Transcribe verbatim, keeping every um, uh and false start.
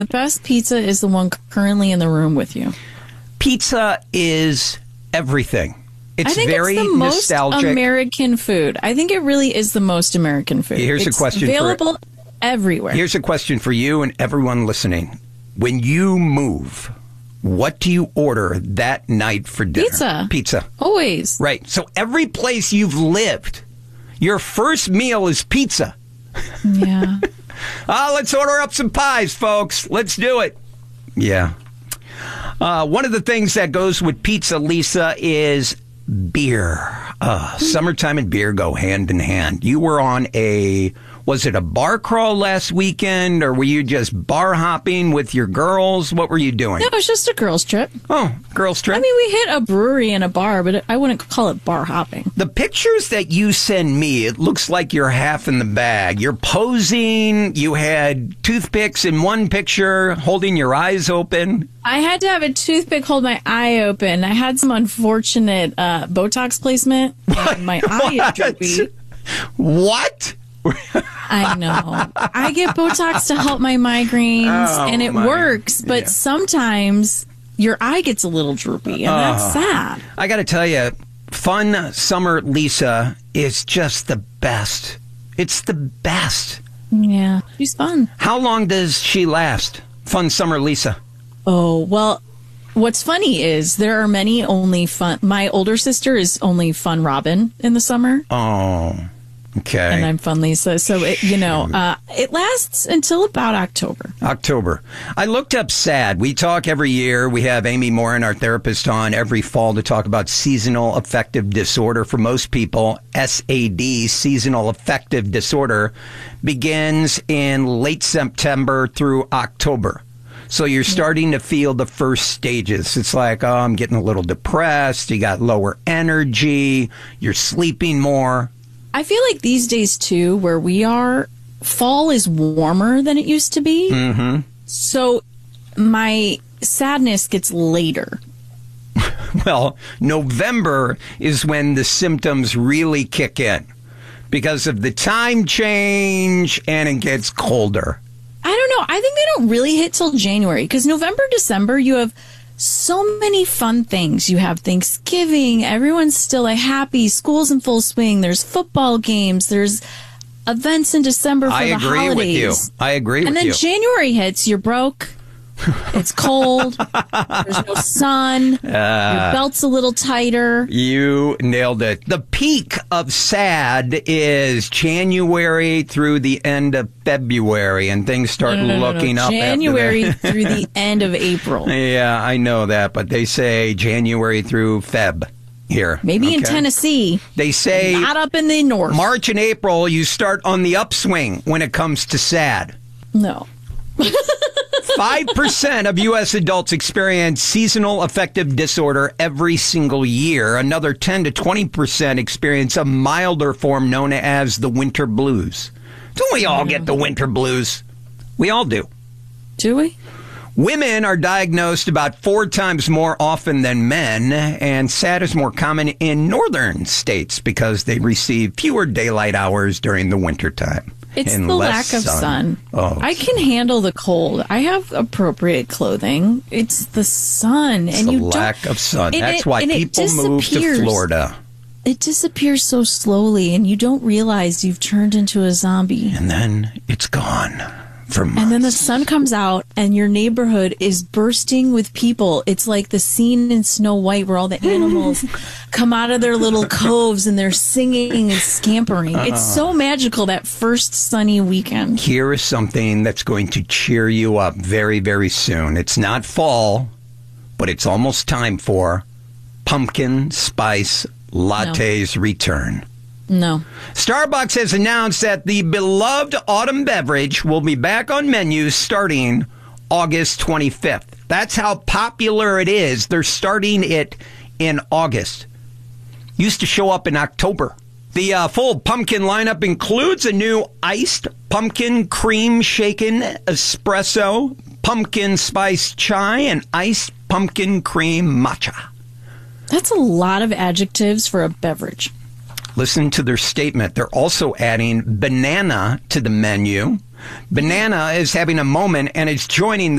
The best pizza is the one currently in the room with you. Pizza is everything. It's I think very it's the most nostalgic. American food. I think it really is the most American food. Here's it's a question available for, everywhere. Here's a question for you and everyone listening. When you move, what do you order that night for dinner? Pizza. Pizza. Always. Right. So every place you've lived, your first meal is pizza. Yeah. Ah, let's order up some pies, folks. Let's do it. Yeah. Uh, one of the things that goes with pizza, Lisa, is beer. Uh, summertime and beer go hand in hand. You were on a, was it a bar crawl last weekend, or were you just bar hopping with your girls? What were you doing? No, it was just a girls' trip. Oh, girls' trip? I mean, we hit a brewery and a bar, but I wouldn't call it bar hopping. The pictures that you send me, it looks like you're half in the bag. You're posing. You had toothpicks in one picture, holding your eyes open. I had to have a toothpick hold my eye open. I had some unfortunate uh, Botox placement, and my eye is droopy. What? I know. I get Botox to help my migraines, Oh, and it my. works, but Yeah. sometimes your eye gets a little droopy, and that's Oh. sad. I got to tell you, Fun Summer Lisa is just the best. It's the best. Yeah, she's fun. How long does she last? Fun Summer Lisa. Oh, well, what's funny is there are many only fun. My older sister is only Fun Robin in the summer. Oh, okay. And I'm Fun Lisa. So, it, you know, uh, it lasts until about October. October. I looked up SAD. We talk every year. We have Amy Morin, our therapist, on every fall to talk about seasonal affective disorder. For most people, S A D, seasonal affective disorder, begins in late September through October. So you're starting to feel the first stages. It's like, oh, I'm getting a little depressed. You got lower energy. You're sleeping more. I feel like these days, too, where we are, fall is warmer than it used to be. Mm-hmm. So my sadness gets later. Well, November is when the symptoms really kick in because of the time change, and it gets colder. I don't know. I think they don't really hit till January because November, December, you have so many fun things. You have Thanksgiving. Everyone's still like, happy. School's in full swing. There's football games. There's events in December for I the agree holidays. with you. I agree and with you. then January hits. You're broke. It's cold. There's no sun. Uh, Your belt's a little tighter. You nailed it. The peak of SAD is January through the end of February, and things start No, no, no, no, looking no. up. January after that. through the end of April. Yeah, I know that, but they say January through Feb here. Maybe in okay? Tennessee. They say Not up in the north. March and April, you start on the upswing when it comes to SAD. No. five percent of U S adults experience seasonal affective disorder every single year. Another ten to twenty percent experience a milder form known as the winter blues. Don't we all get the winter blues? We all do. Do we? Women are diagnosed about four times more often than men, and SAD is more common in northern states because they receive fewer daylight hours during the wintertime. It's and the less lack of sun. Oh. I can handle the cold. I have appropriate clothing. It's the sun, It's and the you lack don't, of sun. and That's it- why and it people move to disappears. Florida. It disappears so slowly, and you don't realize you've turned into a zombie. And then it's gone for months. And then the sun comes out, and your neighborhood is bursting with people. It's like the scene in Snow White where all the animals come out of their little coves and they're singing and scampering. It's so magical that first sunny weekend. Here is something that's going to cheer you up very, very soon. It's not fall, but it's almost time for pumpkin spice lattes return. No. Starbucks has announced that the beloved autumn beverage will be back on menus starting August twenty-fifth. That's how popular it is. They're starting it in August. Used to show up in October. The uh, full pumpkin lineup includes a new iced pumpkin cream shaken espresso, pumpkin spice chai, and iced pumpkin cream matcha. That's a lot of adjectives for a beverage. Listen to their statement. They're also adding banana to the menu. Banana is having a moment, and it's joining the